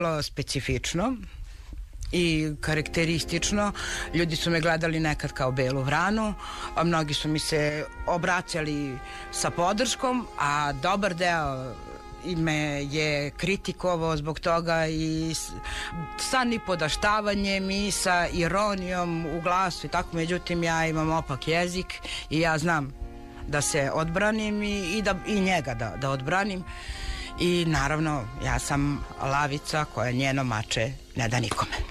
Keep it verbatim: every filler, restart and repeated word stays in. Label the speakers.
Speaker 1: Specifično i karakteristično. Ljudi su me gledali nekad kao belu vranu, a mnogi su mi se obraćali sa podrškom, a dobar deo me je kritikovao zbog toga i sa nipodaštavanjem i sa ironijom u glasu i tako. Međutim, ja imam opak jezik i ja znam da se odbranim i, i, da, i njega da, da odbranim. I naravno, ja sam lavica koja njeno mače ne da nikome.